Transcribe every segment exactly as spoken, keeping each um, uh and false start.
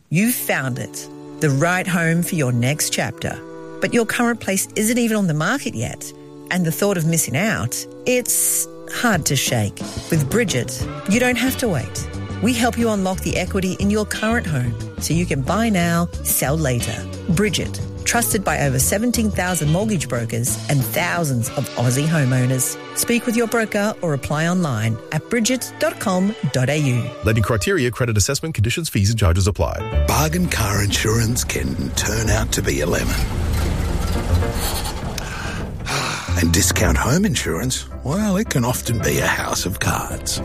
You've found it, the right home for your next chapter. But your current place isn't even on the market yet. And the thought of missing out, it's hard to shake. With Bridget, you don't have to wait. We help you unlock the equity in your current home so you can buy now, sell later. Bridget, trusted by over seventeen thousand mortgage brokers and thousands of Aussie homeowners. Speak with your broker or apply online at bridget dot com dot a u. Lending criteria, credit assessment, conditions, fees and charges apply. Bargain car insurance can turn out to be a lemon. And discount home insurance, well, it can often be a house of cards.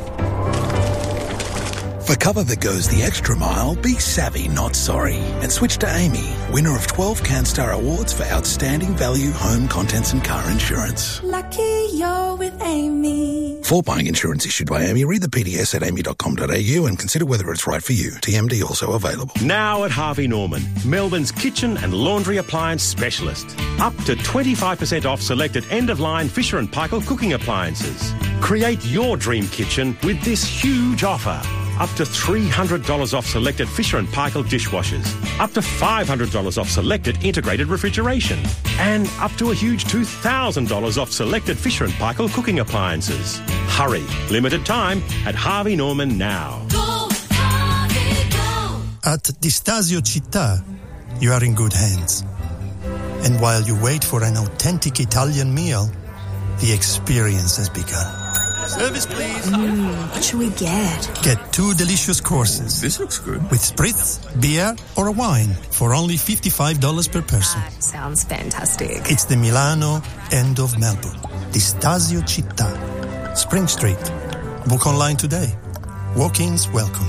For cover that goes the extra mile, be savvy, not sorry. And switch to Amy, winner of twelve CanStar Awards for outstanding value, home, contents and car insurance. Lucky you're with Amy. For buying insurance issued by Amy, read the P D S at amy dot com dot a u and consider whether it's right for you. T M D also available. Now at Harvey Norman, Melbourne's kitchen and laundry appliance specialist. Up to twenty-five percent off selected end-of-line Fisher and Paykel cooking appliances. Create your dream kitchen with this huge offer. Up to three hundred dollars off selected Fisher and Paykel dishwashers. Up to five hundred dollars off selected integrated refrigeration. And up to a huge two thousand dollars off selected Fisher and Paykel cooking appliances. Hurry. Limited time at Harvey Norman now. Go, Harvey, go. At Di Stasio Città, you are in good hands. And while you wait for an authentic Italian meal, the experience has begun. Service, please. Mm, what should we get? Get two delicious courses. This looks good. With spritz, beer, or a wine for only fifty-five dollars per person. That sounds fantastic. It's the Milano end of Melbourne. Di Stasio Città. Spring Street. Book online today. Walk-ins welcome.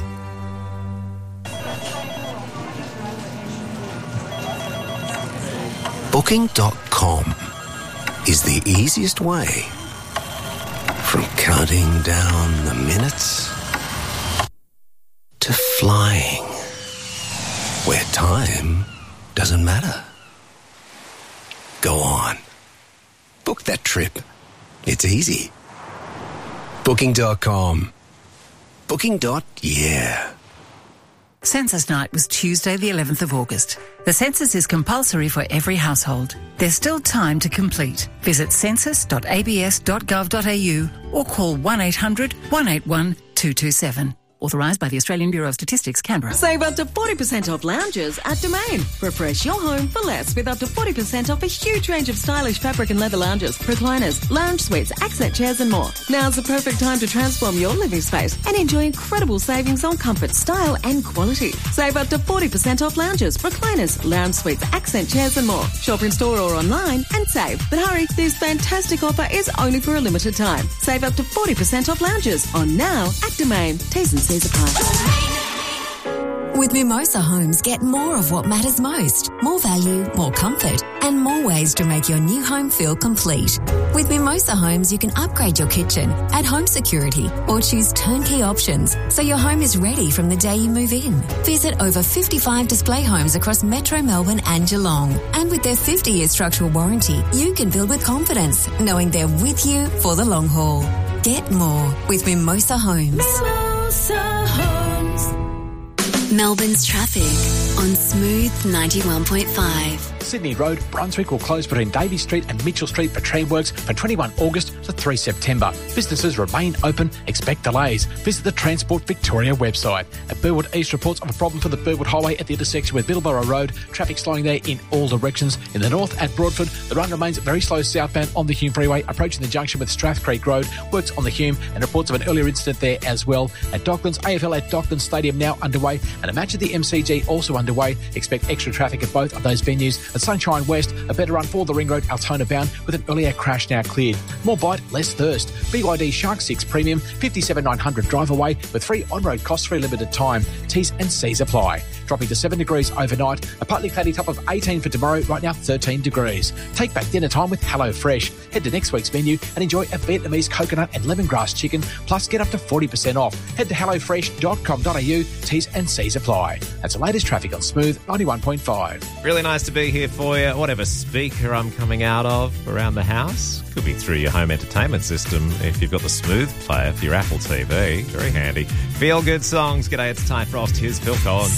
Booking dot com is the easiest way from counting down the minutes to flying, where time doesn't matter. Go on. Book that trip. It's easy. Booking dot com. Booking. Yeah. Census night was Tuesday the eleventh of August. The census is compulsory for every household. There's still time to complete. Visit census dot a b s dot gov dot a u or call one eight hundred one eight one two two seven. Authorised by the Australian Bureau of Statistics, Canberra. Save up to forty percent off lounges at Domain. Refresh your home for less with up to forty percent off a huge range of stylish fabric and leather lounges, recliners, lounge suites, accent chairs and more. Now's the perfect time to transform your living space and enjoy incredible savings on comfort, style and quality. Save up to forty percent off lounges, recliners, lounge suites, accent chairs and more. Shop in store or online and save. But hurry, this fantastic offer is only for a limited time. Save up to forty percent off lounges on now at Domain. T's and C's apply. With Mimosa Homes, get more of what matters most. More value, more comfort, and more ways to make your new home feel complete. With Mimosa Homes, you can upgrade your kitchen, add home security, or choose turnkey options so your home is ready from the day you move in. Visit over fifty-five display homes across Metro Melbourne and Geelong. And with their fifty-year structural warranty, you can build with confidence, knowing they're with you for the long haul. Get more with Mimosa Homes. Mimosa Homes. Melbourne's traffic on Smooth ninety-one point five. Sydney Road, Brunswick will close between Davey Street and Mitchell Street for tram works from twenty-first August to the third of September. Businesses remain open. Expect delays. Visit the Transport Victoria website. At Burwood East, reports of a problem for the Burwood Highway at the intersection with Middleborough Road. Traffic slowing there in all directions. In the north at Broadford, the run remains very slow southbound on the Hume Freeway, approaching the junction with Strath Creek Road. Works on the Hume and reports of an earlier incident there as well. At Docklands, A F L at Docklands Stadium now underway and a match at the M C G also underway. Expect extra traffic at both of those venues. At Sunshine West, a better run for the Ring Road Altona bound with an earlier crash now cleared. More bite, less thirst. B Y D Shark six Premium, fifty-seven nine hundred drive away with free on-road cost for a limited time. T's and C's apply. Dropping to seven degrees overnight, a partly cloudy top of eighteen for tomorrow, right now thirteen degrees. Take back dinner time with Hello Fresh. Head to next week's menu and enjoy a Vietnamese coconut and lemongrass chicken, plus get up to forty percent off. Head to hello fresh dot com dot a u. T's and C's apply. That's the latest traffic on Smooth ninety-one point five. Really nice to be here for you. Whatever speaker I'm coming out of around the house. Could be through your home entertainment system if you've got the Smooth player for your Apple T V. Very handy. Feel good songs. G'day, it's Ty Frost. Here's Phil Collins.